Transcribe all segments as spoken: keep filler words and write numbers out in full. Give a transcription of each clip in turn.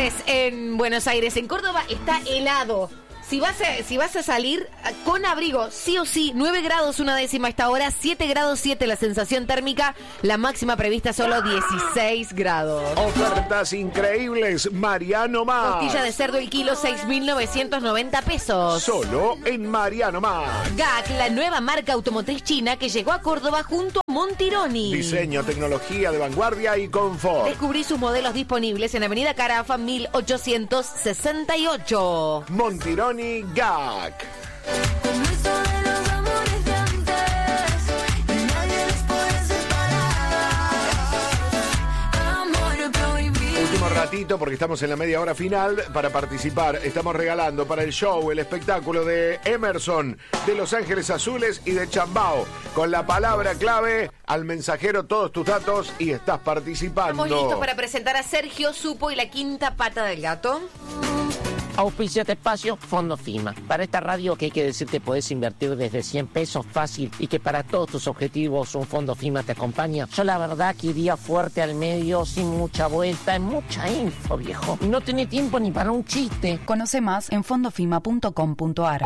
diez en Buenos Aires. En Córdoba está helado. Si vas a, si vas a salir con abrigo, sí o sí, nueve grados una décima a esta hora, siete grados siete la sensación térmica, la máxima prevista solo dieciséis grados. Ofertas increíbles, Mariano Más. Costilla de cerdo el kilo, seis mil novecientos noventa pesos. Solo en Mariano Más. G A C, la nueva marca automotriz china que llegó a Córdoba junto a Montironi. Diseño, tecnología de vanguardia y confort. Descubrí sus modelos disponibles en Avenida Carafa mil ochocientos sesenta y ocho. Montironi G A C. Último ratito porque estamos en la media hora final para participar. Estamos regalando para el show, el espectáculo de Emerson, de Los Ángeles Azules y de Chambao. Con la palabra clave, al mensajero todos tus datos y estás participando. Estamos listos para presentar a Sergio Supo y la quinta pata del gato. Auspicia este espacio Fondo FIMA. Para esta radio que hay que decirte podés invertir desde cien pesos fácil y que para todos tus objetivos un Fondo FIMA te acompaña. Yo la verdad que iría fuerte al medio, sin mucha vuelta, en mucha info, viejo. Y no tenés tiempo ni para un chiste. Conoce más en fondofima punto com punto a r.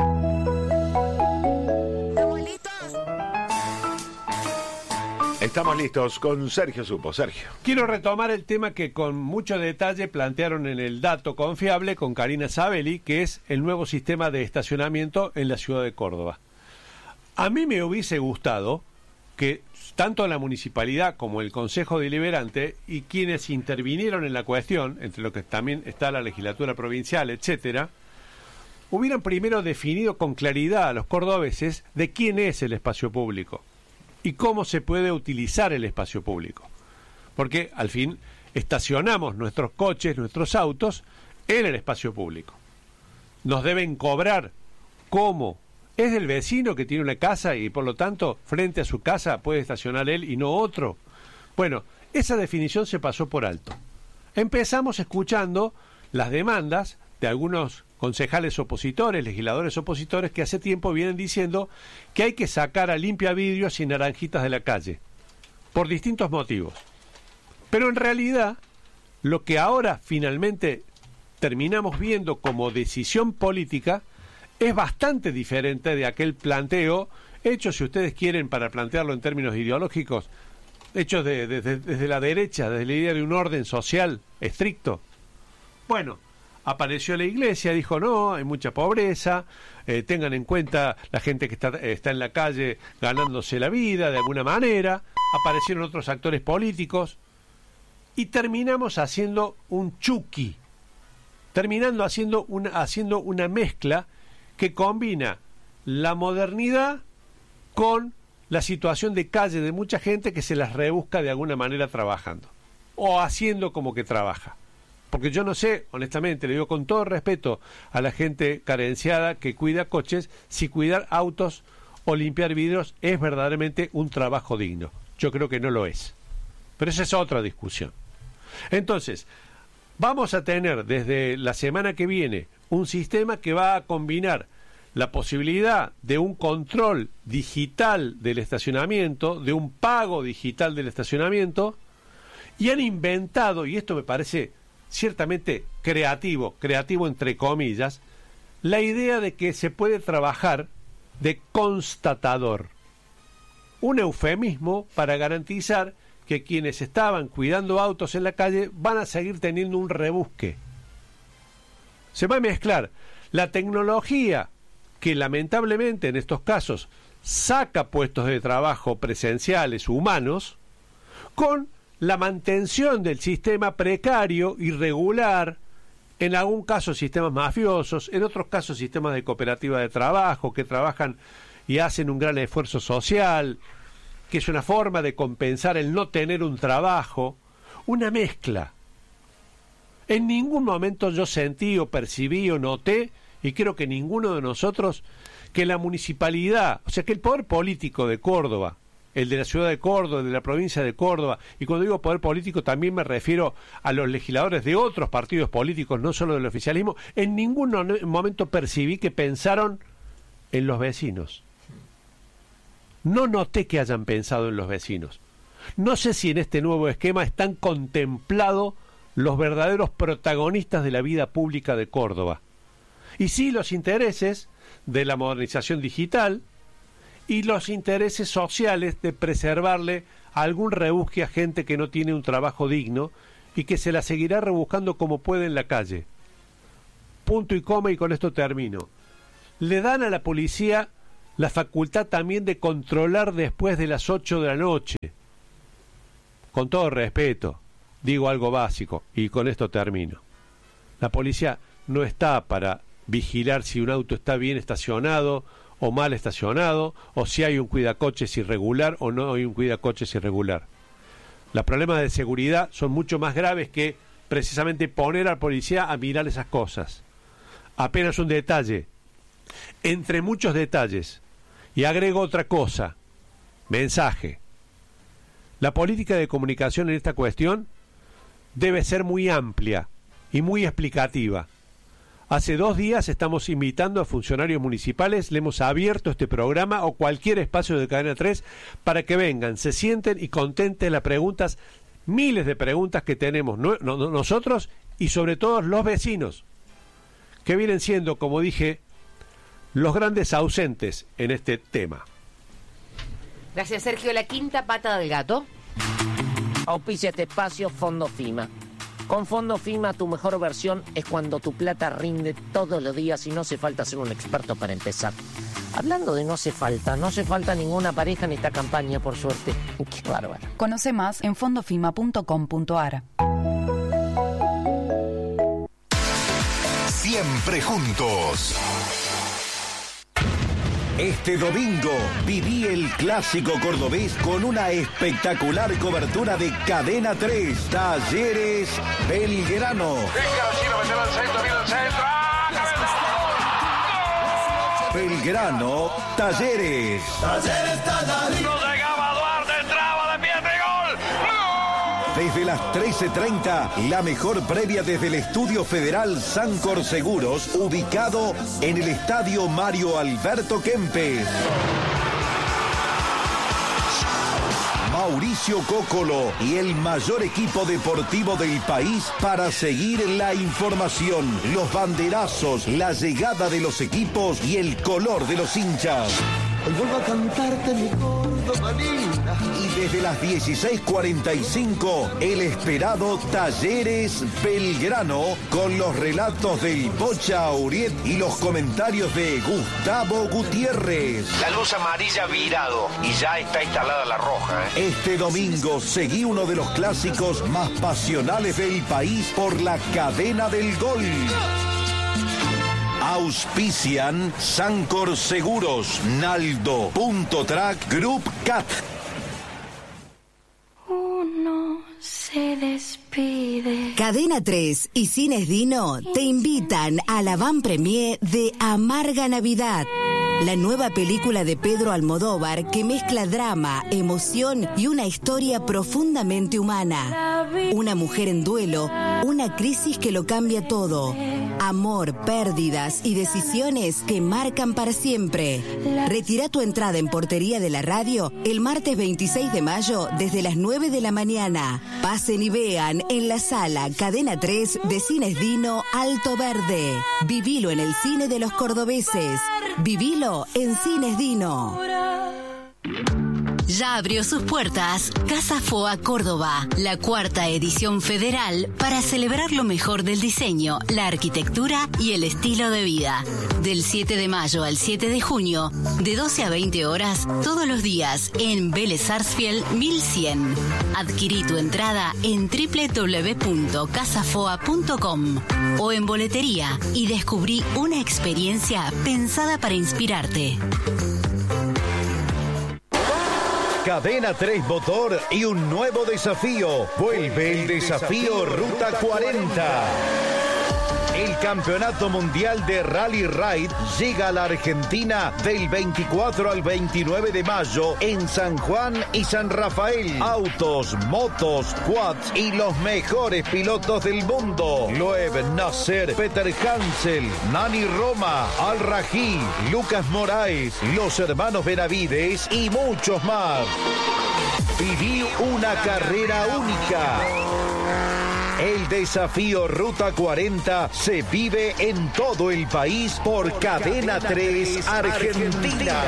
Estamos listos con Sergio Supo. Sergio. Quiero retomar el tema que con mucho detalle plantearon en el Dato Confiable con Karina Sabelli, que es el nuevo sistema de estacionamiento en la ciudad de Córdoba. A mí me hubiese gustado que tanto la municipalidad como el Consejo Deliberante y quienes intervinieron en la cuestión, entre lo que también está la legislatura provincial, etcétera, hubieran primero definido con claridad a los cordobeses de quién es el espacio público y cómo se puede utilizar el espacio público. Porque, al fin, estacionamos nuestros coches, nuestros autos, en el espacio público. Nos deben cobrar. ¿Cómo? ¿Es del vecino que tiene una casa y, por lo tanto, frente a su casa puede estacionar él y no otro? Bueno, esa definición se pasó por alto. Empezamos escuchando las demandas de algunos concejales opositores, legisladores opositores, que hace tiempo vienen diciendo que hay que sacar a limpiavidrios y naranjitas de la calle, por distintos motivos. Pero en realidad, lo que ahora finalmente terminamos viendo como decisión política es bastante diferente de aquel planteo, hecho, si ustedes quieren, para plantearlo en términos ideológicos, hechos de, de, de, desde la derecha, desde la idea de un orden social estricto. Bueno, apareció la iglesia, dijo no, hay mucha pobreza, eh, tengan en cuenta la gente que está, está en la calle ganándose la vida de alguna manera. Aparecieron otros actores políticos y terminamos haciendo un chuki, terminando haciendo una, haciendo una mezcla que combina la modernidad con la situación de calle de mucha gente que se las rebusca de alguna manera trabajando o haciendo como que trabaja. Porque yo no sé, honestamente, le digo con todo respeto a la gente carenciada que cuida coches, si cuidar autos o limpiar vidrios es verdaderamente un trabajo digno. Yo creo que no lo es. Pero esa es otra discusión. Entonces, vamos a tener desde la semana que viene un sistema que va a combinar la posibilidad de un control digital del estacionamiento, de un pago digital del estacionamiento, y han inventado, y esto me parece ciertamente creativo, creativo entre comillas, la idea de que se puede trabajar de constatador. Un eufemismo para garantizar que quienes estaban cuidando autos en la calle van a seguir teniendo un rebusque. Se va a mezclar la tecnología que lamentablemente en estos casos saca puestos de trabajo presenciales humanos con la mantención del sistema precario, irregular, en algún caso sistemas mafiosos, en otros casos sistemas de cooperativa de trabajo que trabajan y hacen un gran esfuerzo social, que es una forma de compensar el no tener un trabajo, una mezcla. En ningún momento yo sentí o percibí o noté, y creo que ninguno de nosotros, que la municipalidad, o sea que el poder político de Córdoba, el de la ciudad de Córdoba, el de la provincia de Córdoba, y cuando digo poder político también me refiero a los legisladores de otros partidos políticos, no solo del oficialismo, en ningún momento percibí que pensaron en los vecinos. No noté que hayan pensado en los vecinos. No sé si en este nuevo esquema están contemplados los verdaderos protagonistas de la vida pública de Córdoba. Y sí, los intereses de la modernización digital y los intereses sociales de preservarle algún rebusque a gente que no tiene un trabajo digno y que se la seguirá rebuscando como puede en la calle. Punto y coma, y con esto termino. Le dan a la policía la facultad también de controlar después de las ocho de la noche. Con todo respeto, digo algo básico, y con esto termino. La policía no está para vigilar si un auto está bien estacionado o mal estacionado, o si hay un cuidacoches irregular o no hay un cuidacoches irregular. Los problemas de seguridad son mucho más graves que precisamente poner al policía a mirar esas cosas. Apenas un detalle, entre muchos detalles, y agrego otra cosa, mensaje. La política de comunicación en esta cuestión debe ser muy amplia y muy explicativa. Hace dos días estamos invitando a funcionarios municipales, le hemos abierto este programa o cualquier espacio de Cadena tres para que vengan, se sienten y contenten las preguntas, miles de preguntas que tenemos no, no, nosotros y sobre todo los vecinos, que vienen siendo, como dije, los grandes ausentes en este tema. Gracias, Sergio. La quinta pata del gato. Auspicia este espacio Fondo FIMA. Con Fondo FIMA tu mejor versión es cuando tu plata rinde todos los días y no hace falta ser un experto para empezar. Hablando de no hace falta, no hace falta ninguna pareja en esta campaña, por suerte. Qué bárbaro. Conoce más en fondo fima punto com punto a r. Siempre juntos. Este domingo viví el clásico cordobés con una espectacular cobertura de Cadena tres. Talleres Belgrano. Belgrano, Talleres. Talleres, Talleres. No llegaba Duarte, entraba de pie de gol. Desde las trece treinta, la mejor previa desde el Estudio Federal Sancor Seguros, ubicado en el Estadio Mario Alberto Kempes. Mauricio Cócolo y el mayor equipo deportivo del país para seguir la información, los banderazos, la llegada de los equipos y el color de los hinchas. Hoy vuelvo a cantarte mi Córdoba linda. Y desde las dieciséis cuarenta y cinco, el esperado Talleres Belgrano, con los relatos del Bocha Auriet y los comentarios de Gustavo Gutiérrez. La luz amarilla virado y ya está instalada la roja. ¿eh? Este domingo seguí uno de los clásicos más pasionales del país por la cadena del gol. Auspician Sancor Seguros, Naldo, Punto Track, Group Cat. Uno se despide. Cadena tres y Cines Dino te invitan a la van premier de Amarga Navidad. La nueva película de Pedro Almodóvar que mezcla drama, emoción y una historia profundamente humana. Una mujer en duelo, una crisis que lo cambia todo. Amor, pérdidas y decisiones que marcan para siempre. Retira tu entrada en Portería de la Radio el martes veintiséis de mayo desde las nueve de la mañana. Pasen y vean en la sala Cadena tres de Cines Dino Alto Verde. Vivilo en el cine de los cordobeses. Vivilo en Cines Dino. Ya abrió sus puertas Casa Foa Córdoba, la cuarta edición federal para celebrar lo mejor del diseño, la arquitectura y el estilo de vida. Del siete de mayo al siete de junio, de doce a veinte horas, todos los días en Vélez Sarsfield mil cien. Adquirí tu entrada en doble u doble u doble u punto casa foa punto com o en boletería y descubrí una experiencia pensada para inspirarte. Cadena tres Motor y un nuevo desafío. Vuelve el desafío Ruta cuarenta. El Campeonato Mundial de Rally Ride llega a la Argentina del veinticuatro al veintinueve de mayo en San Juan y San Rafael. Autos, motos, quads y los mejores pilotos del mundo. Loeb Nasser, Peter Hansel, Nani Roma, Al Rají, Lucas Moraes, los hermanos Benavides y muchos más. Viví una carrera única. El desafío Ruta cuarenta se vive en todo el país por, por Cadena, Cadena tres Argentina. Argentina.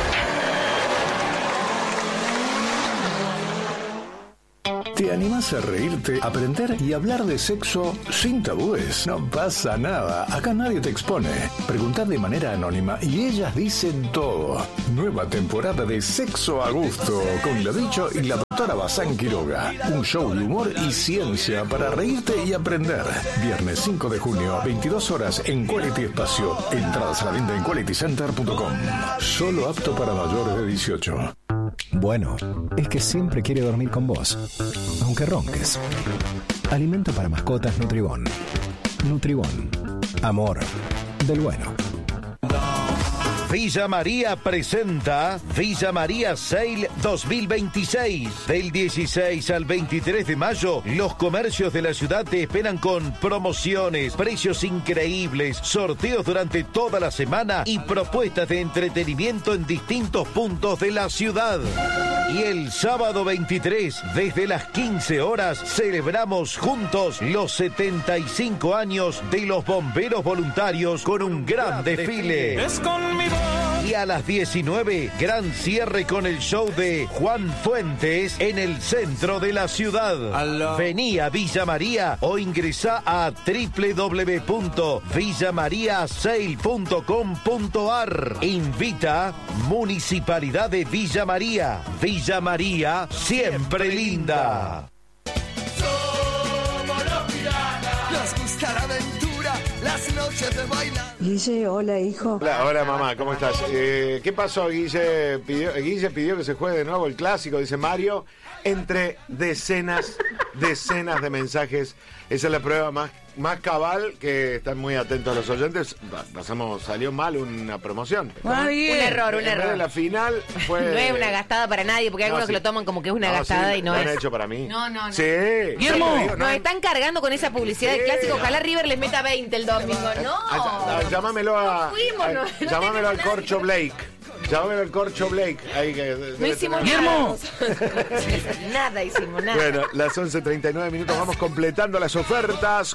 ¿Te animás a reírte, aprender y hablar de sexo sin tabúes? No pasa nada, acá nadie te expone. Preguntad de manera anónima y ellas dicen todo. Nueva temporada de Sexo a Gusto, con lo dicho y la doctora Bazán Quiroga. Un show de humor y ciencia para reírte y aprender. Viernes cinco de junio, veintidós horas en Quality Espacio. Entradas a la venta en quality center punto com. Solo apto para mayores de dieciocho. Bueno, es que siempre quiere dormir con vos, aunque ronques. Alimento para mascotas Nutribón. Nutribón. Amor del bueno. Villa María presenta Villa María Sale dos mil veintiséis. Del dieciséis al veintitrés de mayo, los comercios de la ciudad te esperan con promociones, precios increíbles, sorteos durante toda la semana y propuestas de entretenimiento en distintos puntos de la ciudad. Y el sábado veintitrés, desde las quince horas, celebramos juntos los setenta y cinco años de los bomberos voluntarios con un gran desfile. Es con mi voz. Y a las diecinueve, gran cierre con el show de Juan Fuentes en el centro de la ciudad. Aló. Vení a Villa María o ingresá a doble u doble u doble u punto villa maría sale punto com punto a r. Invita Municipalidad de Villa María. Villa María, siempre linda. Somos los piratas. Nos gusta la aventura, las noches de bailar. Guille, hola, hijo. Hola, hola, mamá, ¿cómo estás? Eh, ¿Qué pasó? Guille pidió, Guille pidió que se juegue de nuevo el clásico, dice Mario, entre decenas, decenas de mensajes. Esa es la prueba más, más cabal, que están muy atentos los oyentes. Pasamos, salió mal una promoción. Ah, un error, un en error. Vez de la final fue... No es una gastada para nadie, porque hay no, algunos sí. que lo toman como que es una no, gastada sí, y no lo es. han hecho para mí. No, no, no. Sí. Guillermo, digo, no, nos están cargando con esa publicidad sí. del clásico. Ojalá River les meta veinte el domingo. No. Ah, llámamelo a... No fuimos, a- no, no llámamelo al tenemos Corcho Blake. Llámamelo al Corcho Blake. Ahí que No hicimos Guillermo. nada. Nada hicimos, nada. Bueno, las once treinta y nueve minutos, vamos completando las ofertas.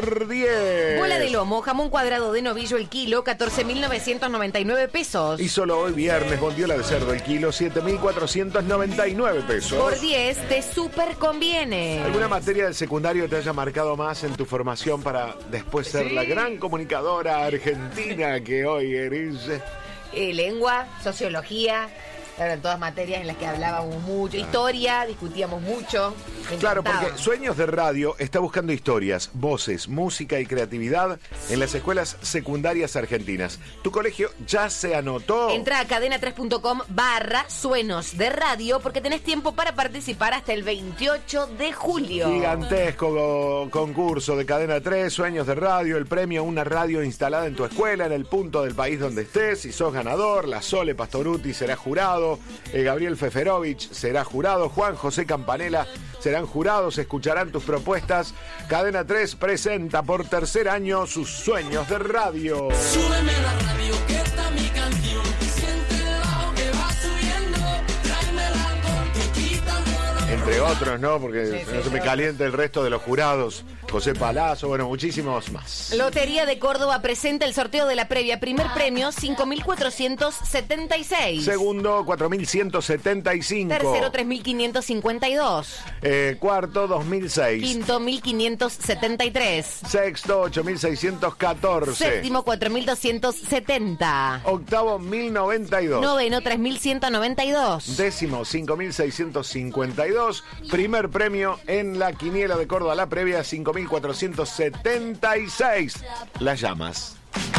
Cordier. Bola de lomo, jamón cuadrado de novillo el kilo, catorce mil novecientos noventa y nueve pesos. Y solo hoy viernes, bondiola de cerdo el kilo, siete mil cuatrocientos noventa y nueve pesos. Por diez te super conviene. ¿Alguna materia del secundario te haya marcado más en tu formación para después ser Sí. la gran comunicadora argentina que hoy eres? Eh, lengua, sociología, eran todas materias en las que hablábamos mucho. Historia, discutíamos mucho. Me Claro, encantaba. porque Sueños de Radio está buscando historias, voces, música y creatividad en las escuelas secundarias argentinas. ¿Tu colegio ya se anotó? Entra a cadena tres punto com barra suenos de radio porque tenés tiempo para participar hasta el veintiocho de julio. Gigantesco concurso de Cadena tres, Sueños de Radio, el premio a una radio instalada en tu escuela, en el punto del país donde estés. Si sos ganador, la Sole Pastoruti será jurado, eh, Gabriel Feferovich será jurado, Juan José Campanella serán jurados, escucharán tus propuestas. Cadena tres presenta por tercer año sus Sueños de Radio. Súbeme la radio, que está mi canción. Siente el bajo que va subiendo. Tráeme el alcohol que quita todo. Entre otros, ¿no? Porque Sí, no sí, se me sí. caliente el resto de los jurados. José Palazzo, bueno, muchísimos más. Lotería de Córdoba presenta el sorteo de la previa. Primer premio, cinco mil cuatrocientos setenta y seis. Segundo, cuatro mil ciento setenta y cinco. Tercero, tres mil quinientos cincuenta y dos. Eh, cuarto, dos mil seis. Quinto, mil quinientos setenta y tres. Sexto, ocho mil seiscientos catorce. Séptimo, cuatro mil doscientos setenta. Octavo, mil noventa y dos. Noveno, tres mil ciento noventa y dos. Décimo, cinco mil seiscientos cincuenta y dos. Primer premio en la quiniela de Córdoba, la previa, cinco mil cuatrocientos setenta y seis. Las llamas.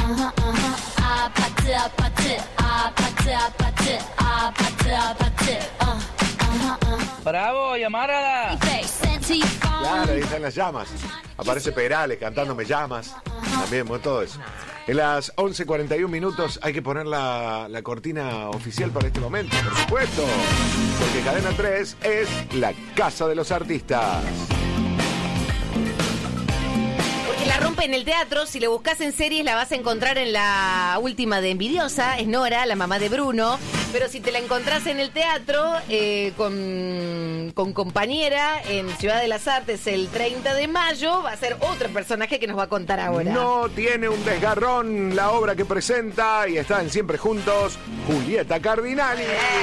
Bravo, llamarada. Claro, ahí están las llamas. Aparece Perales cantando Me Llamas. También, bueno, todo eso. En las once cuarenta y uno minutos hay que poner la, la cortina oficial para este momento, por supuesto. Porque Cadena tres es la casa de los artistas. Porque la rompe rompe en el teatro. Si lo buscas en series, la vas a encontrar en la última de Envidiosa. Es Nora, la mamá de Bruno. Pero si te la encontrás en el teatro, eh, con, con compañera, en Ciudad de las Artes, el treinta de mayo, va a ser otro personaje que nos va a contar ahora. No tiene un desgarrón la obra que presenta y están siempre juntos, Julieta Cardinali.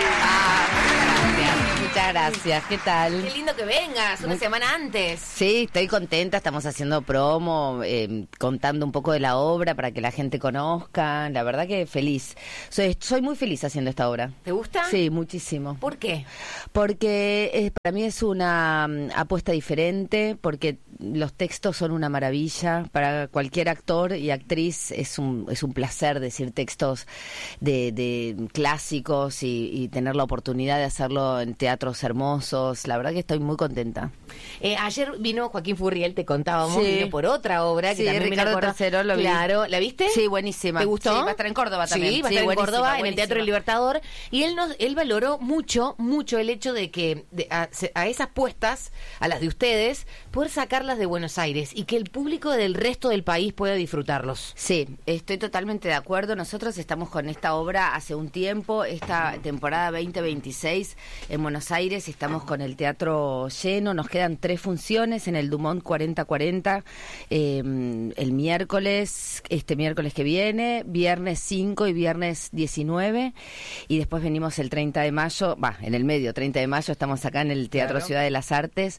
Muchas gracias, ¿qué tal? Qué lindo que vengas, una Muy... semana antes. Sí, estoy contenta, estamos haciendo promo, eh, contando un poco de la obra para que la gente conozca, la verdad que feliz. Soy, soy muy feliz haciendo esta obra. ¿Te gusta? Sí, muchísimo. ¿Por qué? Porque eh, para mí es una um, apuesta diferente, porque los textos son una maravilla. Para cualquier actor y actriz es un, es un placer decir textos de, de clásicos y, y tener la oportunidad de hacerlo en teatros hermosos. La verdad que estoy muy contenta. Eh, ayer vino Joaquín Furriel, te contábamos, Sí. vino por otra obra que Sí, también Ricardo me acuerdo. Tercero, lo vi. Claro, ¿la viste? Sí, buenísima. ¿Te gustó? Sí, va a estar en Córdoba también. Sí, va a Sí, estar en buenísima, Córdoba, en el buenísima. Teatro del Libertador. Y él nos, él valoró mucho, mucho el hecho de que de, a, a esas puestas, a las de ustedes, poder sacarlas de Buenos Aires y que el público del resto del país pueda disfrutarlos. Sí, estoy totalmente de acuerdo. Nosotros estamos con esta obra hace un tiempo, esta temporada veinte veintiséis en Buenos Aires, estamos con el teatro lleno, nos quedan tres funciones en el Dumont cuarenta cuarenta, eh, el miércoles, este miércoles que viene, viernes cinco y viernes diecinueve, y después venimos el treinta de mayo, va, en el medio, treinta de mayo, estamos acá en el Teatro Claro. Ciudad de las Artes,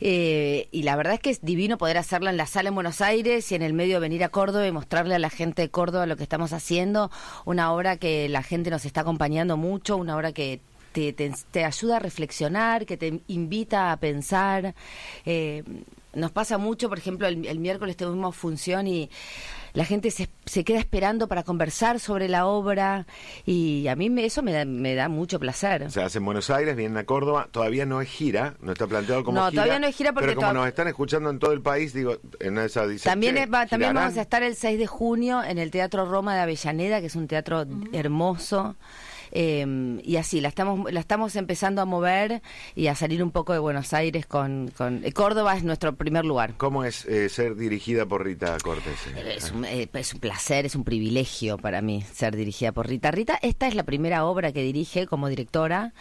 eh, y la verdad es que es divino poder hacerla en la sala en Buenos Aires y en el medio venir a Córdoba y mostrarle a la gente de Córdoba lo que estamos haciendo, una obra que la gente nos está acompañando mucho, una obra que te, te, te ayuda a reflexionar, que te invita a pensar. Eh, nos pasa mucho, por ejemplo, el, el miércoles tuvimos función y la gente se, se queda esperando para conversar sobre la obra y a mí me, eso me da, me da mucho placer. Se hace en Buenos Aires, vienen a Córdoba, todavía no es gira, no está planteado como No, gira. todavía no es gira porque pero como to- nos están escuchando en todo el país, digo, en esa dice, También, che, es- va- también ¿girarán? vamos a estar el seis de junio en el Teatro Roma de Avellaneda, que es un teatro hermoso. Eh, y así, la estamos la estamos empezando a mover y a salir un poco de Buenos Aires con... con eh, Córdoba es nuestro primer lugar. ¿Cómo es eh, ser dirigida por Rita Cortés? Es un, eh, es un placer, es un privilegio para mí ser dirigida por Rita. Rita, esta es la primera obra que dirige como directora,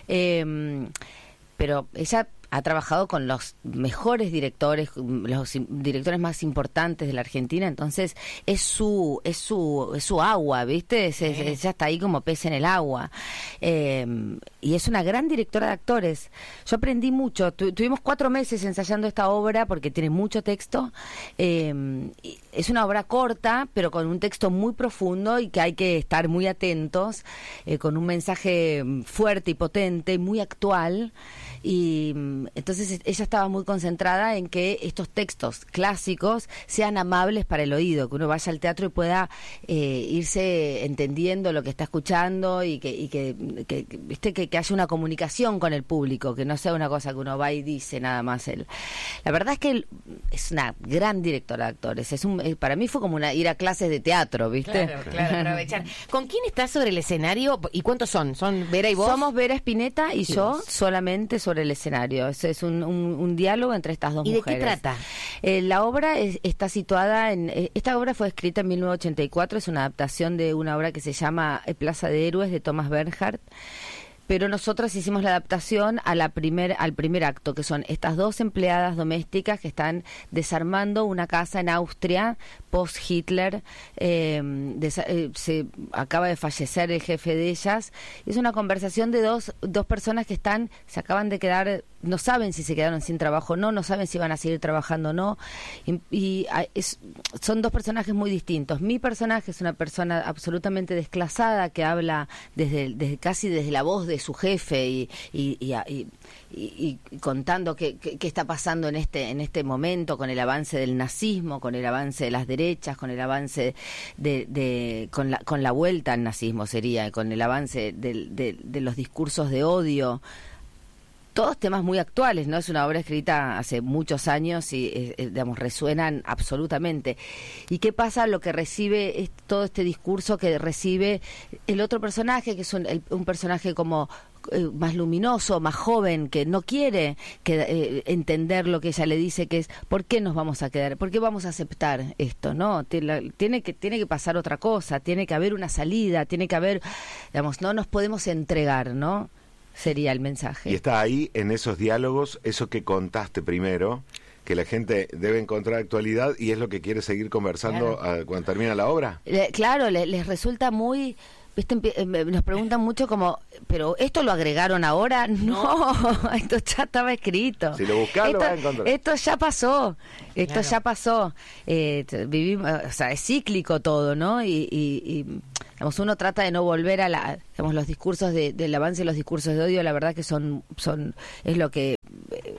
eh, pero ella ha trabajado con los mejores directores, los directores más importantes de la Argentina, entonces es su es su es su agua, ¿viste? Es, es, ella está ahí como pez en el agua. Eh, y es una gran directora de actores. Yo aprendí mucho. Tu, tuvimos cuatro meses ensayando esta obra porque tiene mucho texto. Eh, y es una obra corta, pero con un texto muy profundo y que hay que estar muy atentos, eh, con un mensaje fuerte y potente, muy actual. Y entonces ella estaba muy concentrada en que estos textos clásicos sean amables para el oído, que uno vaya al teatro y pueda eh, irse entendiendo lo que está escuchando y que, y que, que, ¿viste? que, que haya una comunicación con el público, que no sea una cosa que uno va y dice nada más él. La verdad es que él es una gran directora de actores. Es un, para mí fue como una, ir a clases de teatro, ¿viste? Claro, claro, aprovechar. ¿Con quién estás sobre el escenario y cuántos son? ¿Son Vera y vos? Somos Vera Spinetta y ¿Y yo vos? solamente sobre el escenario. Es, es un, un, un diálogo entre estas dos ¿Y de mujeres. qué trata? Eh, la obra es- está situada en... eh, esta obra fue escrita en mil novecientos ochenta y cuatro, es una adaptación de una obra que se llama eh, Plaza de Héroes, de Thomas Bernhard. Pero nosotros hicimos la adaptación a la primer, al primer acto, que son estas dos empleadas domésticas que están desarmando una casa en Austria, post-Hitler. Eh, desa- eh, se acaba de fallecer el jefe de ellas. Es una conversación de dos, dos personas que están, se acaban de quedar, no saben si se quedaron sin trabajo o no, no saben si van a seguir trabajando o no. Y, y, ah, es- son dos personajes muy distintos. Mi personaje es una persona absolutamente desclasada que habla desde, desde casi desde la voz de su jefe y, y, y, y- y- y contando qué, qué, qué está pasando en este en este momento con el avance del nazismo, con el avance de las derechas, con el avance de, de con la con la vuelta al nazismo sería, con el avance del- de, de los discursos de odio. todos temas muy actuales, ¿no? Es una obra escrita hace muchos años y, eh, eh, digamos, resuenan absolutamente. ¿Y qué pasa? Lo que recibe es todo este discurso que recibe el otro personaje, que es un, el, un personaje como eh, más luminoso, más joven, que no quiere que, eh, entender lo que ella le dice, que es ¿por qué nos vamos a quedar? ¿Por qué vamos a aceptar esto? ¿No? Tiene que, tiene que pasar otra cosa, tiene que haber una salida, tiene que haber, digamos, no nos podemos entregar, ¿no? Sería el mensaje. Y está ahí, en esos diálogos, eso que contaste primero, que la gente debe encontrar actualidad y es lo que quiere seguir conversando claro. a, cuando termina la obra. Le, claro, le, les resulta muy... ¿Viste? Nos preguntan mucho como, ¿pero esto lo agregaron ahora? No, no. Esto ya estaba escrito. Si lo buscás, esto, lo vas a encontrar. Esto ya pasó, esto claro. ya pasó. Eh, vivimos, o sea, es cíclico todo, ¿no? Y, y, y digamos, uno trata de no volver a la, digamos, los discursos de, del avance de los discursos de odio, la verdad que son, son es lo que... Eh,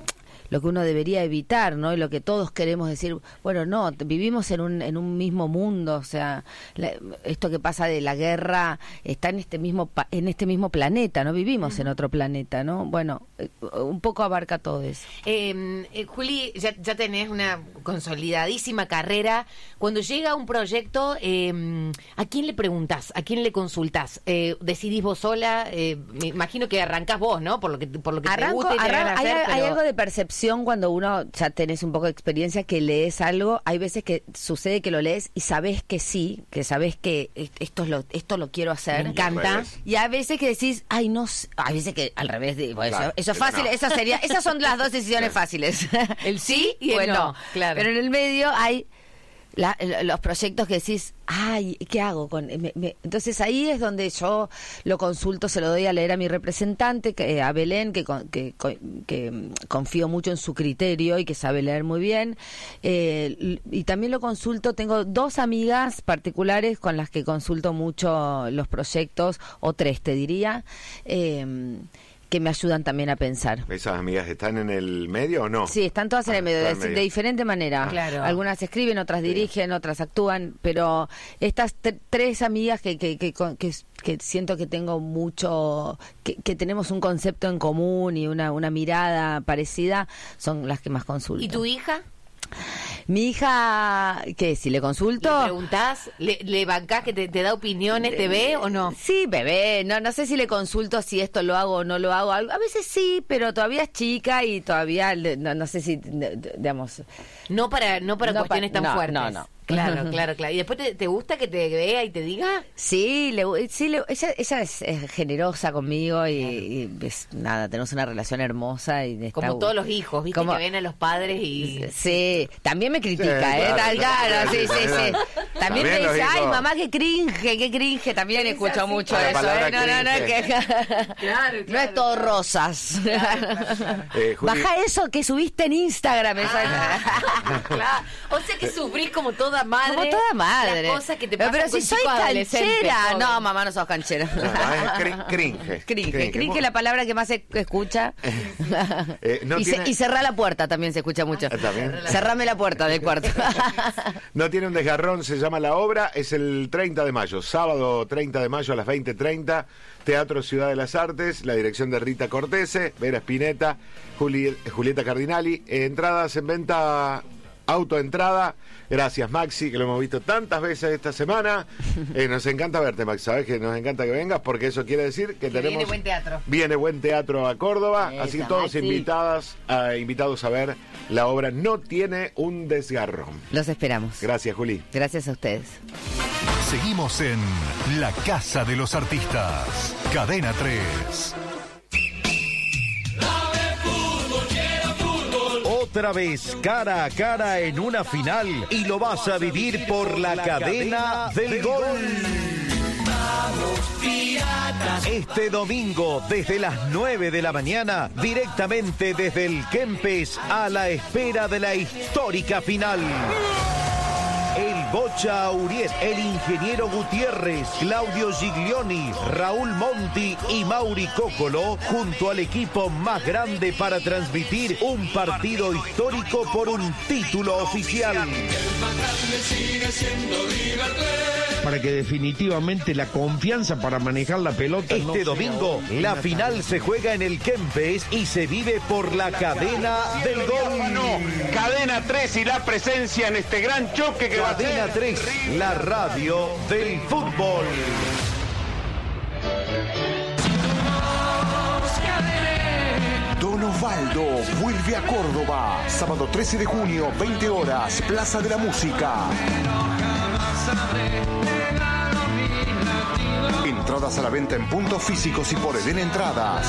lo que uno debería evitar, ¿no? Y lo que todos queremos decir, bueno, no, vivimos en un en un mismo mundo, o sea, la, esto que pasa de la guerra está en este mismo pa, en este mismo planeta, no vivimos uh-huh. en otro planeta, ¿no? Bueno, eh, un poco abarca todo eso. Eh, eh, Juli, ya, ya tenés una consolidadísima carrera. Cuando llega un proyecto, eh, ¿a quién le preguntás? ¿A quién le consultás? Eh, ¿Decidís vos sola? Eh, me imagino que arrancás vos, ¿no? Por lo que por lo que Arranco, te gusta y te arran- van a hacer, hay, pero... hay algo de percepción cuando uno ya tenés un poco de experiencia, que lees algo, hay veces que sucede que lo lees y sabés que sí, que sabés que esto es lo, esto lo quiero hacer, me encanta, y hay veces que decís, ay no, hay veces que al revés, de, bueno, claro, eso, eso es fácil, no. eso sería, esas son las dos decisiones fáciles, el sí y el bueno, no, claro. Pero en el medio hay La, los proyectos que decís, ay, ¿qué hago? con me, me? Entonces ahí es donde yo lo consulto, se lo doy a leer a mi representante, que, a Belén, que, que, que, que confío mucho en su criterio y que sabe leer muy bien. Eh, y también lo consulto, tengo dos amigas particulares con las que consulto mucho los proyectos, o tres te diría, eh, que me ayudan también a pensar. ¿Esas amigas están en el medio o no? Sí, están todas en ah, el medio, de, en medio, de diferente manera. Claro. Algunas escriben, otras sí. dirigen, otras actúan, pero estas t- tres amigas que, que, que, que, que siento que tengo mucho, que, que tenemos un concepto en común y una, una mirada parecida, son las que más consulto. ¿Y tu hija? Mi hija, ¿qué? Si le consulto... ¿Le preguntás? ¿Le, le bancás que te, te da opiniones? ¿Te ve o no? Sí, bebé. No, no sé si le consulto si esto lo hago o no lo hago. A veces sí, pero todavía es chica y todavía no, no sé si, digamos... No para, no para no cuestiones pa, tan no, fuertes. No, no. Claro, claro, claro. ¿Y después te, te gusta que te vea y te diga? Sí, le, sí le, ella, ella es, es generosa conmigo y, claro. y es, nada, tenemos una relación hermosa. Y como está, todos los hijos, ¿viste? Como, que ven a los padres y... Sí, también me critica, sí, ¿eh? Claro, claro, claro, sí, sí, sí. También, también me dice, ay, hijos. mamá, qué cringe, qué cringe. También escucho así, mucho eso, ¿eh? No, no, no, que... claro, claro, no es todo claro. rosas. Claro, claro. Eh, Juli... Baja eso que subiste en Instagram. Ah, claro. O sea que sufrís como toda madre. Como toda madre. Las cosas que te pero, pasan pero si soy canchera. No, mamá, no sos canchera. No, no, es cringe. Cringe. Cringe, Cringe es la palabra que más se escucha. eh, no y, tiene... se, y cerrar la puerta también se escucha mucho. ¿También? Cerrame la puerta del cuarto. No tiene un desgarrón, se llama la obra, es el treinta de mayo, sábado treinta de mayo a las veinte treinta, Teatro Ciudad de las Artes, la dirección de Rita Cortese, Vera Spinetta, Juli, Julieta Cardinali, eh, entradas en venta... Autoentrada, gracias Maxi, que lo hemos visto tantas veces esta semana. Eh, nos encanta verte, Maxi, sabes que nos encanta que vengas porque eso quiere decir que, que tenemos viene buen teatro. Viene buen teatro a Córdoba, Esa, así que todos Maxi. invitadas, uh, invitados a ver la obra No tiene un desgarrón. Los esperamos. Gracias, Juli. Gracias a ustedes. Seguimos en La Casa de los Artistas, Cadena tres. Otra vez cara a cara en una final y lo vas a vivir por la cadena del gol. Este domingo desde las nueve de la mañana, directamente desde el Kempes a la espera de la histórica final. El Bocha Auriet, el Ingeniero Gutiérrez, Claudio Giglioni, Raúl Monti y Mauri Cócolo, junto al equipo más grande para transmitir un partido histórico por un título oficial. El más grande sigue siendo River Plate. para que definitivamente la confianza para manejar la pelota. Este no domingo, sea la una final tarea. se juega en el Kempes y se vive por la cadena del gol. Cadena tres y la presencia en este gran choque que va a ser. Cadena tres, la radio del fútbol. Don Osvaldo vuelve a Córdoba. Sábado trece de junio, veinte horas, Plaza de la Música. Entradas a la venta en puntos físicos y por Eden Entradas.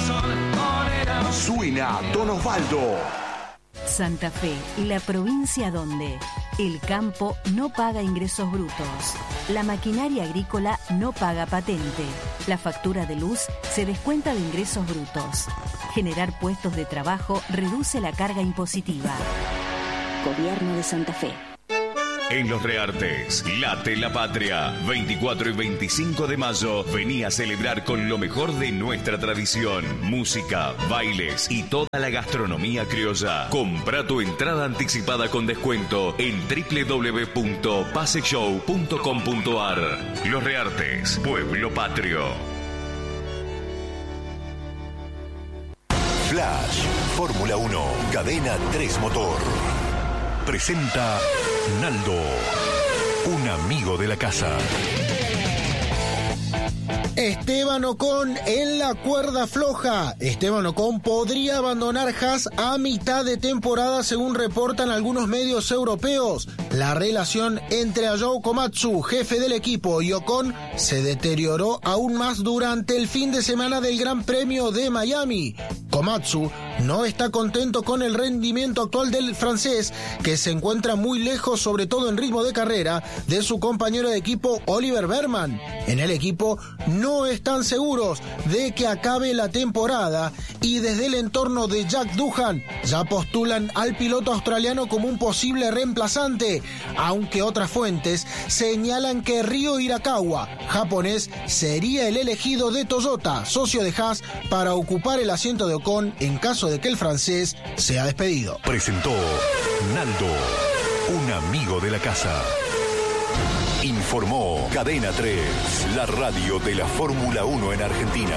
Suena Don Osvaldo. Santa Fe, la provincia donde el campo no paga ingresos brutos, la maquinaria agrícola no paga patente, la factura de luz se descuenta de ingresos brutos. Generar puestos de trabajo reduce la carga impositiva. Gobierno de Santa Fe. En Los Reartes, late la patria. veinticuatro y veinticinco de mayo, vení a celebrar con lo mejor de nuestra tradición. Música, bailes y toda la gastronomía criolla. Compra tu entrada anticipada con descuento en doble u doble u doble u punto pase show punto com punto a r. Los Reartes, pueblo patrio. Flash, Fórmula uno, Cadena tres Motor. Presenta Naldo, un amigo de la casa. Esteban Ocon en la cuerda floja. Esteban Ocon podría abandonar Haas a mitad de temporada, según reportan algunos medios europeos. La relación entre Ayao Komatsu, jefe del equipo, y Ocon se deterioró aún más durante el fin de semana del Gran Premio de Miami. Komatsu no está contento con el rendimiento actual del francés, que se encuentra muy lejos, sobre todo en ritmo de carrera, de su compañero de equipo Oliver Berman. En el equipo no están seguros de que acabe la temporada y desde el entorno de Jack Doohan ya postulan al piloto australiano como un posible reemplazante, aunque otras fuentes señalan que Ryo Hirakawa, japonés, sería el elegido de Toyota, socio de Haas, para ocupar el asiento de Ocon en caso de que el francés sea despedido. Presentó Naldo, un amigo de la casa. Informó Cadena tres, la radio de la Fórmula uno en Argentina.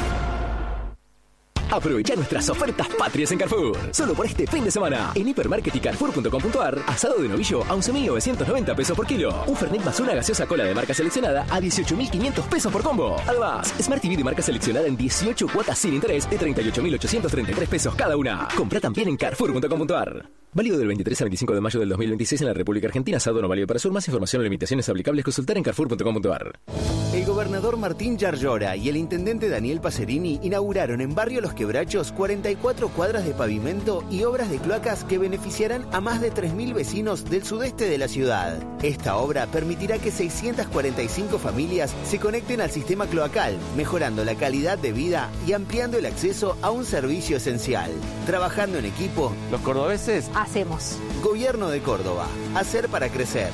Aprovecha nuestras ofertas patrias en Carrefour. Solo por este fin de semana. En hipermarket y carrefour punto com punto a r, asado de novillo a once mil novecientos noventa pesos por kilo. Un Fernet más una gaseosa cola de marca seleccionada a dieciocho mil quinientos pesos por combo. Además, Smart T V de marca seleccionada en dieciocho cuotas sin interés de treinta y ocho mil ochocientos treinta y tres pesos cada una. Compra también en carrefour punto com punto a r. Válido del veintitrés al veinticinco de mayo del dos mil veintiséis en la República Argentina. Asado no válido para sur. Más información o limitaciones aplicables consultar en carrefour punto com punto a r. El gobernador Martín Yarlora y el intendente Daniel Pacerini inauguraron en Barrio Los Quebrachos cuarenta y cuatro cuadras de pavimento y obras de cloacas que beneficiarán a más de tres mil vecinos del sudeste de la ciudad. Esta obra permitirá que seiscientas cuarenta y cinco familias se conecten al sistema cloacal, mejorando la calidad de vida y ampliando el acceso a un servicio esencial. Trabajando en equipo, los cordobeses hacemos. Gobierno de Córdoba. Hacer para crecer.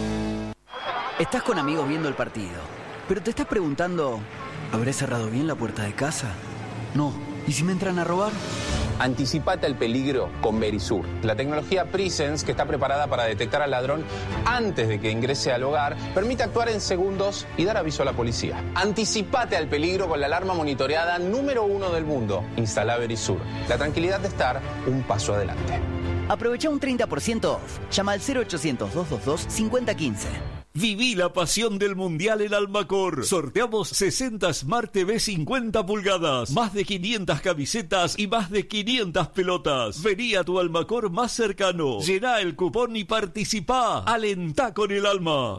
Estás con amigos viendo el partido, pero te estás preguntando, ¿habré cerrado bien la puerta de casa? No. ¿Y si me entran a robar? Anticipate al peligro con Verisur, la tecnología Presence que está preparada para detectar al ladrón antes de que ingrese al hogar, permite actuar en segundos y dar aviso a la policía. Anticipate al peligro con la alarma monitoreada número uno del mundo. Instala Verisur, la tranquilidad de estar un paso adelante. Aprovecha un treinta por ciento off. Llama al cero ochocientos, doscientos veintidós, cincuenta quince. Viví la pasión del Mundial en Almacor. Sorteamos sesenta Smart T V cincuenta pulgadas, más de quinientas camisetas y más de quinientas pelotas. Vení a tu Almacor más cercano, llená el cupón y participá. Alentá con el alma.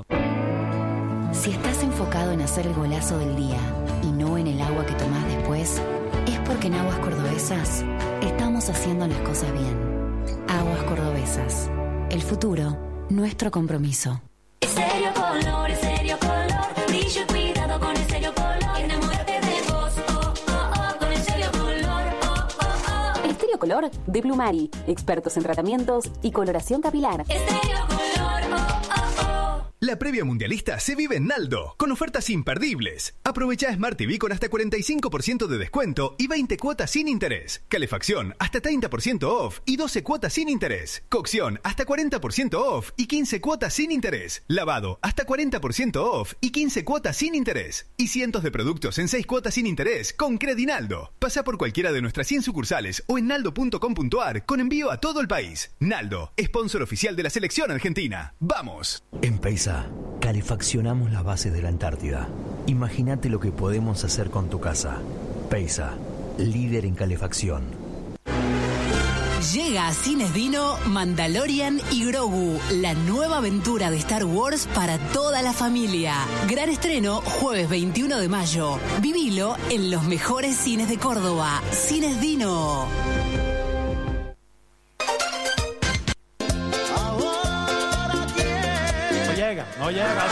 Si estás enfocado en hacer el golazo del día y no en el agua que tomás después, es porque en Aguas Cordobesas estamos haciendo las cosas bien. Aguas Cordobesas. El futuro, nuestro compromiso. Serio color, serio color, brillo y cuidado con el serio color. Enamórate de vos, oh, oh, oh, con el serio color, oh, oh, oh. Estéreo Color de Plumari, expertos en tratamientos y coloración capilar. Serio color, oh, oh, oh. La previa mundialista se vive en Naldo, con ofertas imperdibles. Aprovecha Smart T V con hasta cuarenta y cinco por ciento de descuento y veinte cuotas sin interés. Calefacción hasta treinta por ciento off y doce cuotas sin interés. Cocción hasta cuarenta por ciento off y quince cuotas sin interés. Lavado hasta cuarenta por ciento off y quince cuotas sin interés. Y cientos de productos en seis cuotas sin interés con Credinaldo. Pasa por cualquiera de nuestras cien sucursales o en naldo punto com punto ar con envío a todo el país. Naldo, sponsor oficial de la selección argentina. ¡Vamos! En Peisa, calefaccionamos las bases de la Antártida. Imagínate lo que podemos hacer con tu casa. Peisa, líder en calefacción. Llega a Cines Dino Mandalorian y Grogu, la nueva aventura de Star Wars para toda la familia. Gran estreno jueves veintiuno de mayo. Vivilo en los mejores cines de Córdoba. Cines Dino. No llega, no llega.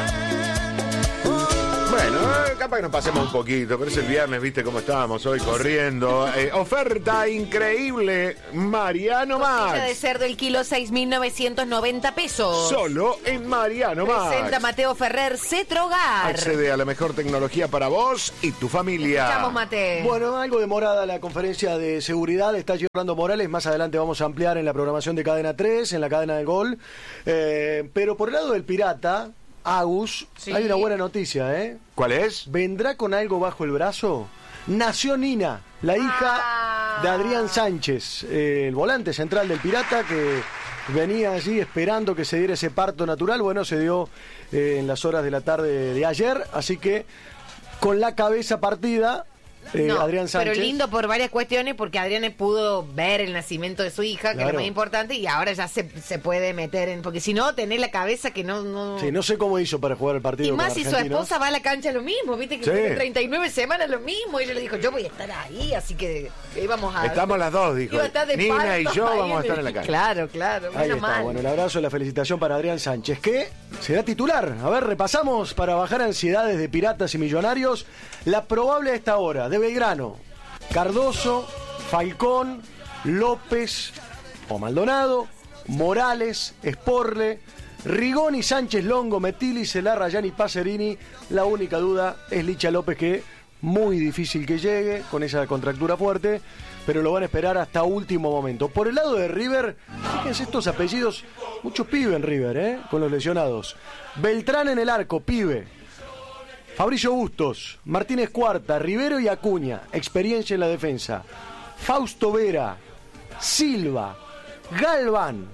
Bueno, eh, capaz que nos pasemos un poquito, pero es el viernes, viste cómo estábamos hoy corriendo. Eh, oferta increíble, Mariano Costilla Max. de cerdo el kilo, seis mil novecientos noventa pesos. Solo en Mariano Max. Presenta Mateo Ferrer, Cetrogar. Accede a la mejor tecnología para vos y tu familia. Escuchamos, Mate. Bueno, algo demorada la conferencia de seguridad. Está Orlando Morales. Más adelante vamos a ampliar en la programación de Cadena tres, en la cadena del Gol. Eh, pero por el lado del Pirata, Agus, Sí. hay una buena noticia, ¿eh? ¿Cuál es? ¿Vendrá con algo bajo el brazo? Nació Nina, la hija Ah. de Adrián Sánchez, eh, el volante central del Pirata, que venía allí esperando que se diera ese parto natural. Bueno, se dio eh, en las horas de la tarde de ayer, así que con la cabeza partida, eh, No, Adrián Sánchez. pero lindo por varias cuestiones, porque Adrián pudo ver el nacimiento de su hija, que Claro. es lo más importante, y ahora ya se, se puede meter en... Porque si no, tenés la cabeza que no... no... Sí, no sé cómo hizo para jugar el partido. Y con más si su argentinos. esposa va a la cancha lo mismo, viste que Sí. tiene treinta y nueve semanas lo mismo, y ella le dijo, yo voy a estar ahí, así que íbamos a... Estamos las dos, dijo. Iba a estar de Nina y parto yo ahí vamos a en estar el- en la cancha. Claro, claro, Ahí menos está, mal. bueno, el abrazo y la felicitación para Adrián Sánchez, que será titular. A ver, repasamos para bajar ansiedades de Piratas y Millonarios. La probable a esta hora de Belgrano: Cardoso, Falcón, López o Maldonado, Morales, Sporle, Rigoni, Sánchez, Longo, Metili, Celarra, Gianni, Pacerini. La única duda es Licha López, que muy difícil que llegue con esa contractura fuerte, pero lo van a esperar hasta último momento. Por el lado de River, fíjense estos apellidos, muchos pibes en River, ¿eh? Con los lesionados. Beltrán en el arco, pibe. Fabricio Bustos, Martínez Cuarta, Rivero y Acuña, experiencia en la defensa. Fausto Vera, Silva, Galván,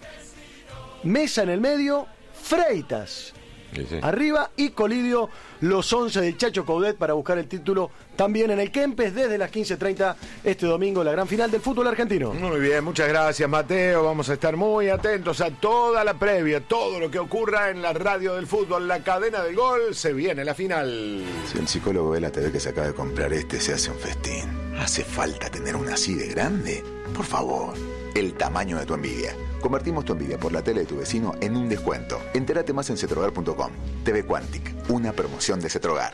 Mesa en el medio, Freitas arriba y Colidio, los once del Chacho Coudet para buscar el título también en el Kempes desde las quince treinta este domingo, la gran final del fútbol argentino. Muy bien, muchas gracias, Mateo. Vamos a estar muy atentos a toda la previa, todo lo que ocurra en la radio del fútbol, la cadena del Gol. Se viene la final. Si el psicólogo ve la T V que se acaba de comprar este, se hace un festín. ¿Hace falta tener una así de grande? Por favor, el tamaño de tu envidia. Convertimos tu envidia por la tele de tu vecino en un descuento. Entérate más en cetrogar punto com. T V Quantic, una promoción de Cetrogar.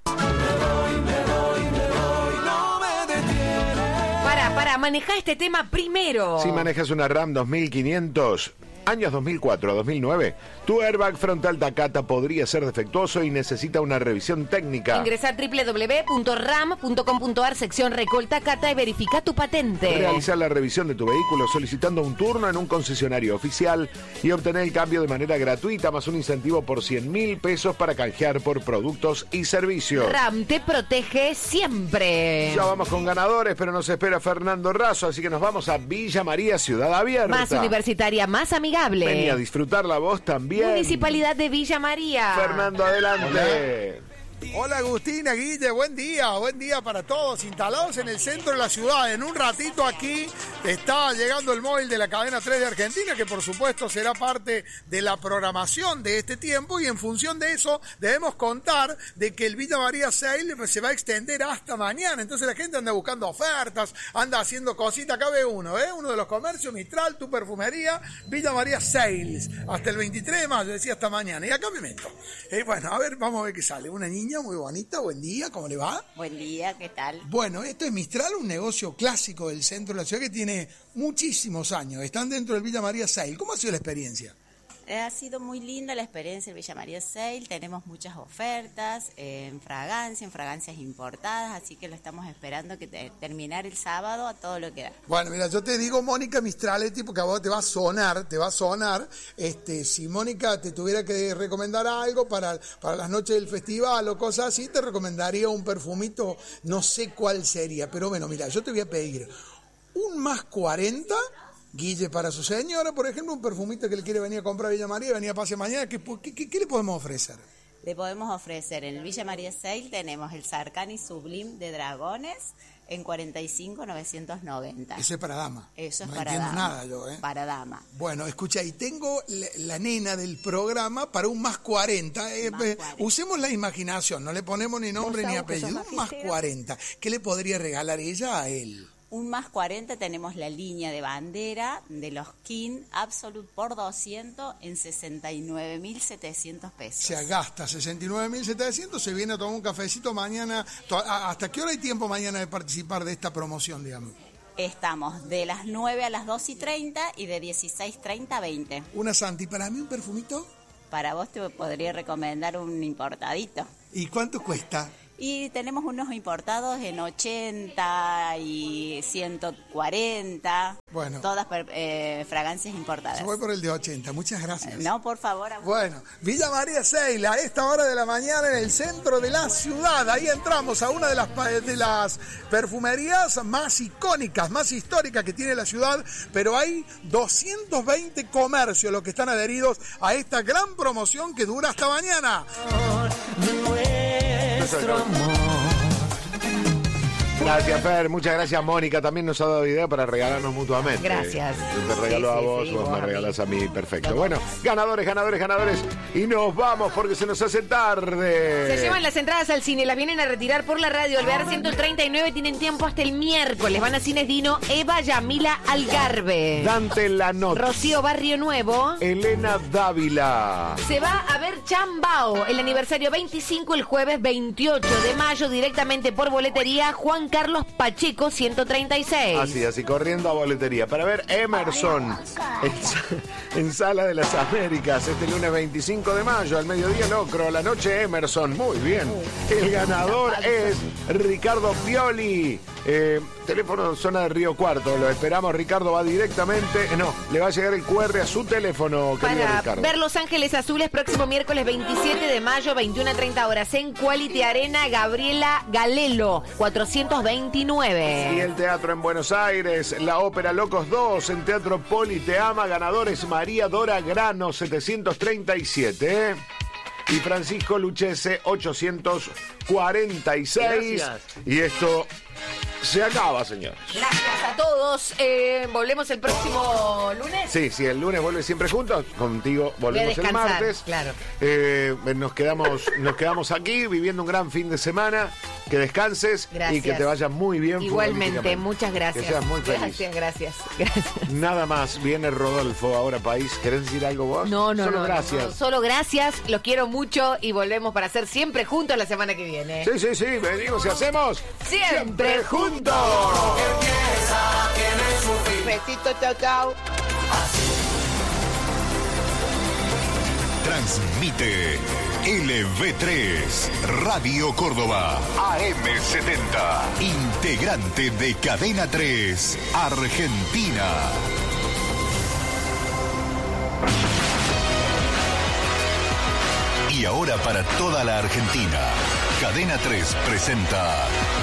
Para, para, maneja este tema primero. Si manejas una RAM dos mil quinientos, años dos mil cuatro a dos mil nueve, tu airbag frontal Takata podría ser defectuoso y necesita una revisión técnica. Ingresa a doble u doble u doble u punto ram punto com punto ar, sección Recol Takata, y verifica tu patente. Realizar la revisión de tu vehículo solicitando un turno en un concesionario oficial y obtener el cambio de manera gratuita, más un incentivo por cien mil pesos para canjear por productos y servicios. RAM te protege siempre. Ya vamos con ganadores, pero nos espera Fernando Razo, así que nos vamos a Villa María, Ciudad Abierta. Más universitaria, más amigable. Vení a disfrutar la voz también. Municipalidad de Villa María. Fernando, adelante. Hola Agustina, Guille, buen día, buen día para todos, instalados en el centro de la ciudad. En un ratito aquí está llegando el móvil de la cadena tres de Argentina, que por supuesto será parte de la programación de este tiempo, y en función de eso debemos contar de que el Villa María Sale se va a extender hasta mañana. Entonces la gente anda buscando ofertas, anda haciendo cositas. Acá ve uno, ¿eh? Uno de los comercios, Mistral, tu perfumería, Villa María Sales, hasta el veintitrés de mayo, decía hasta mañana. Y acá me meto. Eh, bueno, a ver, vamos a ver qué sale. Una niña muy bonita, buen día, ¿cómo le va? Buen día, ¿qué tal? Bueno, esto es Mistral, un negocio clásico del centro de la ciudad que tiene muchísimos años. Están dentro del Villa María Sale. ¿Cómo ha sido la experiencia? Eh, ha sido muy linda la experiencia en Villa María Sale, tenemos muchas ofertas eh, en fragancia, en fragancias importadas, así que lo estamos esperando que te, terminar el sábado a todo lo que da. Bueno, mira, yo te digo Mónica Mistraletti porque a vos te va a sonar, te va a sonar, este, si Mónica te tuviera que recomendar algo para, para las noches del festival o cosas así, te recomendaría un perfumito, no sé cuál sería, pero bueno, mira, yo te voy a pedir un más cuarenta, Guille, para su señora, por ejemplo, un perfumito que le quiere venir a comprar a Villa María, venía a pase mañana, ¿qué, qué, qué, qué le podemos ofrecer? Le podemos ofrecer en el Villa María Sale, tenemos el Sarkany Sublime de Dragones en cuarenta y cinco mil novecientos noventa. Ese es para dama. Eso es no para entiendo dama. nada yo, ¿eh? Para dama. Bueno, escucha, y tengo la, la nena del programa para un más cuarenta. Eh, más eh, cuarenta. Usemos la imaginación, no le ponemos ni nombre ¿Vos ni sabés que apellido. sos Un más mafitera? cuarenta. ¿Qué le podría regalar ella a él? Un más cuarenta tenemos la línea de bandera de los King Absolute por doscientos en sesenta y nueve mil setecientos pesos. Se gasta sesenta y nueve mil setecientos, se viene a tomar un cafecito mañana. To- a- ¿Hasta qué hora hay tiempo mañana de participar de esta promoción, digamos? Estamos de las nueve a las dos y treinta y de dieciséis treinta a veinte. Una Santi, ¿para mí un perfumito? Para vos te podría recomendar un importadito. ¿Y cuánto cuesta? Y tenemos unos importados en ochenta y ciento cuarenta. Bueno. Todas eh, fragancias importadas. Yo voy por el de ochenta, muchas gracias. No, por favor. A vos. Bueno, Villa María Sale, a esta hora de la mañana en el centro de la ciudad. Ahí entramos a una de las, pa- de las perfumerías más icónicas, más históricas que tiene la ciudad, pero hay doscientos veinte comercios los que están adheridos a esta gran promoción que dura hasta mañana. Nuestro amor. Gracias, Fer. Muchas gracias, Mónica. También nos ha dado idea para regalarnos mutuamente. Gracias. Yo te regalo Sí, a sí, vos, sí, vos vos me a mí. regalás a mí. Perfecto. Bueno, ganadores, ganadores, ganadores. Y nos vamos porque se nos hace tarde. Se llevan las entradas al cine, las vienen a retirar por la radio. Alvear ciento treinta y nueve, tienen tiempo hasta el miércoles. Van a Cines Dino, Eva Yamila Algarve. Dante Lanot. Rocío Barrio Nuevo. Elena Dávila. Se va a ver Chambao, el aniversario veinticinco, el jueves veintiocho de mayo, directamente por boletería, Juan Carlos Pacheco, ciento treinta y seis. Así, así, corriendo a boletería. Para ver Emerson en, en Sala de las Américas, este lunes veinticinco de mayo, al mediodía Locro, la noche Emerson. Muy bien. El ganador es Ricardo Pioli. Eh, teléfono zona de Río Cuarto. Lo esperamos. Ricardo va directamente. eh, No, le va a llegar el cu erre a su teléfono, querido Para Ricardo. ver Los Ángeles Azules, próximo miércoles veintisiete de mayo, veintiuna a treinta horas, en Quality Arena, Gabriela Galelo, cuatrocientos veintinueve. Y el teatro en Buenos Aires, la ópera Locos dos en Teatro Poli Te Ama, ganadores María Dora Grano, setecientos treinta y siete. ¿eh? Y Francisco Luchese, ochocientos cuarenta y seis. Gracias. Y esto se acaba, señores. Gracias a todos. Eh, volvemos el próximo lunes. Sí, sí, el lunes vuelve siempre juntos. Contigo volvemos el descansar, martes. claro. Eh, nos quedamos, nos quedamos aquí viviendo un gran fin de semana. Que descanses Gracias. y que te vaya muy bien. Igualmente, futbolísticamente. muchas gracias. Que seas muy feliz. Gracias, gracias, gracias. Nada más, viene Rodolfo ahora país. ¿Querés decir algo vos? No, no, Solo no, gracias. no, no, solo gracias, los quiero mucho y volvemos para hacer siempre juntos la semana que viene. Sí, sí, sí, venimos y hacemos Siempre juntos. Besito, chao, chao. Transmite L V tres, Radio Córdoba, A M setenta, integrante de Cadena tres, Argentina. Y ahora para toda la Argentina, Cadena tres presenta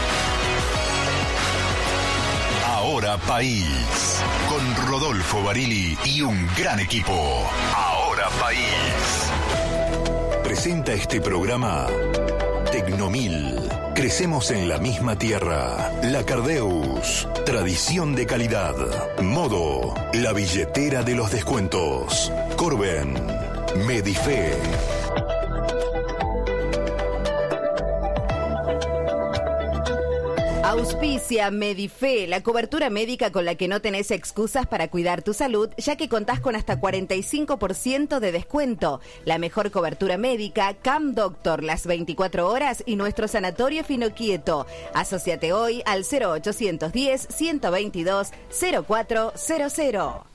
Ahora País, con Rodolfo Barili y un gran equipo. Ahora País. Presenta este programa Tecnomil. Crecemos en la misma tierra. La Cardeus. Tradición de calidad. Modo. La billetera de los descuentos. Corben. Medife. Auspicia Medife, la cobertura médica con la que no tenés excusas para cuidar tu salud, ya que contás con hasta cuarenta y cinco por ciento de descuento. La mejor cobertura médica, Cam Doctor, las veinticuatro horas y nuestro sanatorio Finoquieto. Asociate hoy al cero ochocientos diez, ciento veintidós, cero cuatro cero cero.